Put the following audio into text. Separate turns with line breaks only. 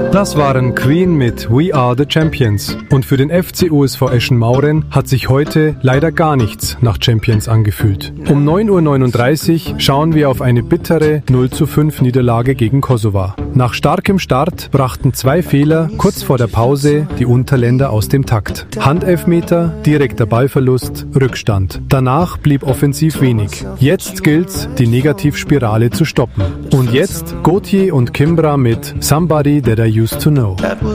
Das waren Queen mit We Are the Champions. Und für den FC USV Eschen-Mauren hat sich heute leider gar nichts nach Champions angefühlt. Um 9:39 Uhr schauen wir auf eine bittere 0:5 Niederlage gegen Kosovo. Nach starkem Start brachten 2 Fehler kurz vor der Pause die Unterländer aus dem Takt. Handelfmeter, direkter Ballverlust, Rückstand. Danach blieb offensiv wenig. Jetzt gilt's, die Negativspirale zu stoppen. Und jetzt Gauthier und Kimbra mit Somebody That I Used to Know.